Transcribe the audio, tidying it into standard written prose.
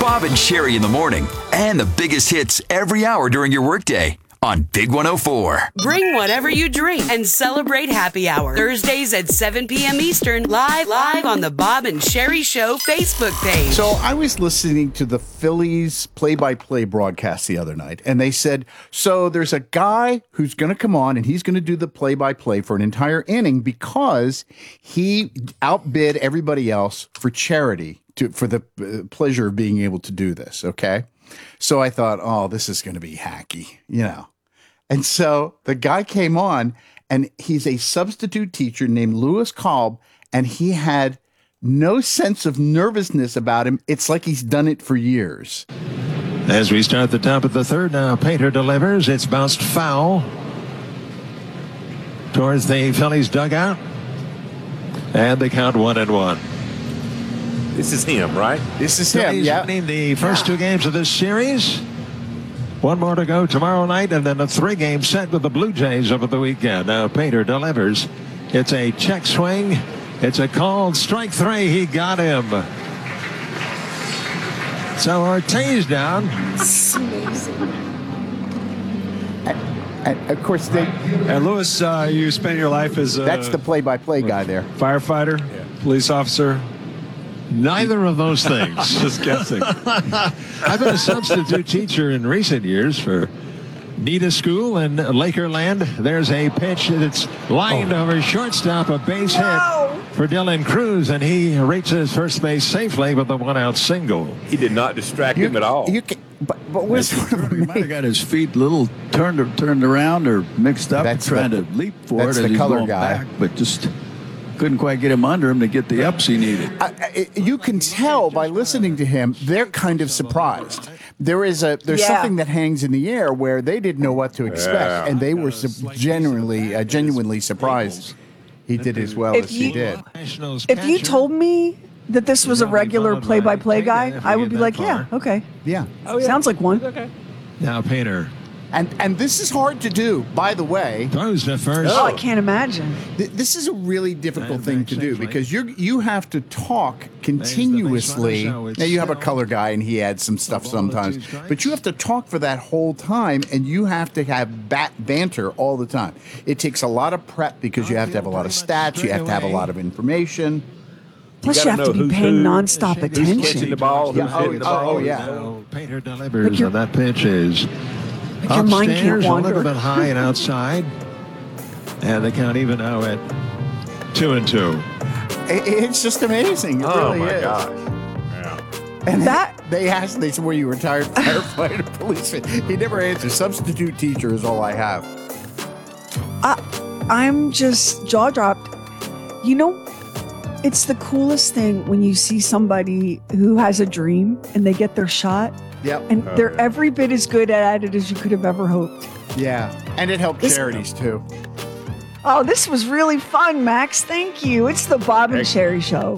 Bob and Sherry in the morning, and the biggest hits every hour during your workday on Big 104. Bring whatever you drink and celebrate happy hour. Thursdays at 7 p.m. Eastern, live on the Bob and Sherry Show Facebook page. So I was listening to the Phillies play-by-play broadcast the other night, and they said, so there's a guy who's going to come on, and he's going to do the play-by-play for an entire inning because he outbid everybody else for charity, for the pleasure of being able to do this, okay? So I thought, oh, this is going to be hacky, you know. And so the guy came on, and he's a substitute teacher named Lewis Kolb, and he had no sense of nervousness about him. It's like he's done it for years. As we start the top of the third, now Painter delivers. It's bounced foul towards the Phillies dugout. And they count 1-1. This is him, right? This is him, Phillies yeah. winning the first two games of this series. One more to go tomorrow night, and then a 3-game set with the Blue Jays over the weekend. Now Painter delivers. It's a check swing. It's a called strike 3. He got him. So Ortiz down. It's amazing. And of course, And Lewis, you spend your life as that's the play-by-play guy there. firefighter, police officer. Neither of those things. Just guessing. I've been a substitute teacher in recent years for Nita School in Lakerland. There's a pitch that's lined over shortstop, a base hit for Dylan Cruz, and he reaches first base safely with a 1-out single. He did not distract him at all. But where's He might have got his feet a little turned around or mixed up, trying to leap for it that's as the he's color going guy. back, but just couldn't quite get him under him to get the ups he needed. You can tell by listening to him, they're kind of surprised. There's something that hangs in the air where they didn't know what to expect, and they were genuinely surprised he did as well as he did. If you told me that this was a regular play-by-play guy, I would be like, yeah, okay. Yeah. Sounds like one. Okay. Now Painter And this is hard to do, by the way. throws to first. Oh, I can't imagine. This is a really difficult thing to do because you have to talk continuously. Now, you have a color guy, and he adds some stuff sometimes, but you have to talk for that whole time, and you have to have banter all the time. It takes a lot of prep because you have to have a lot of stats, you have to have a lot of information. Plus, you have to be paying nonstop Who's catching attention. the ball? Who's Yeah, hitting the ball? yeah. So Painter delivers, and that pitch is Your mind can't upstairs, a wander. little bit high and outside. And they count even now at 2-2. It's just amazing. It Oh, really my is. gosh. And That- they said, were you retired firefighter, policeman? He never answered. Substitute teacher is all I have. I'm just jaw dropped. You know, it's the coolest thing when you see somebody who has a dream and they get their shot, Yep. and they're every bit as good at it as you could have ever hoped. Yeah. And it helped charities, too. Oh, this was really fun, Max. Thank you. It's the Bob and Sherry Show.